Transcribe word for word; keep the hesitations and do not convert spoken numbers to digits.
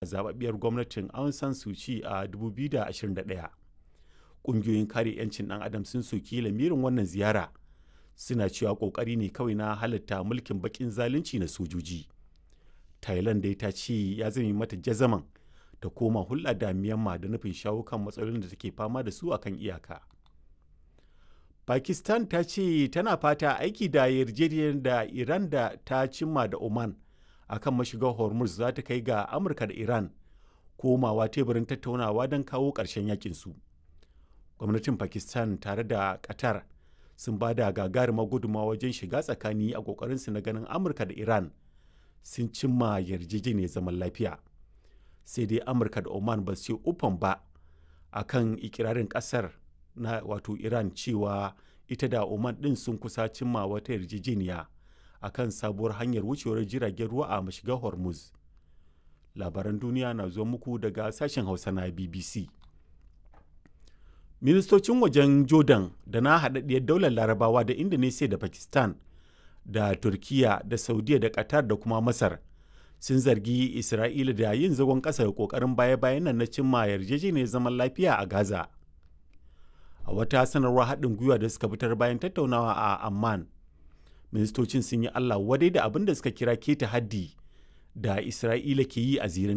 zababbiyar gwamnatin Aung San Suu Kyi a dubu biyu da ashirin da ɗaya. Ƙungiyoyin kare 'yancin ɗan adam sun soki lamirin wannan ziyara, suna cewa ƙoƙari ne kawai na halatta mulkin baƙin zalunci na sojoji. Thailand dai ta ce ya zame mata jazaman ta koma hulɗa da Myanmar da nufin shawo kan matsalolin da take fama da su akan iyaka. Pakistan ta ce tana fata aiki da yarjejeniyar da Iran da ta cimma da Oman akan mashigar Hormuz za ta kai ga Amurka da Iran komawa teburin tattaunawa don kawo ƙarshen yakin su. Gwamnatin Pakistan tare da Qatar sun ba da gagarumar gudunmawa wajen shiga tsakani a ƙoƙarinsu na ganin Amurka da Iran sun cimma yarjejeniyar zaman lafiya. Sai dai Amurka da Oman ba su ufan ba a kan ikirarin ƙasar na wato Iran cewa ita da Oman ɗin sun kusa cimma wata yarjejeniya a kan sabuwar hanyar wucewar jiragen ruwa a mashigar Hormuz. Labaran duniya na zuwa muku daga sashen Hausa na B B C. Ministocin wajen Jordan da na haɗaɗɗiyar daular Larabawa da Indonesia da Pakistan da Turkiya da Saudiya da Qatar da kuma Masar sun zargi Isra'ila da yin zagon ƙasa da ƙoƙarin baya-bayan nan na cimma yarjejeniyar zaman lafiya a Gaza. A wata sanarwar haɗin gwiwa da suka fitar bayan tattaunawa a Amman, ministocin sun yi Allah wadai da abin da suka kira keta haddi da Isra'ila ke yi a zirin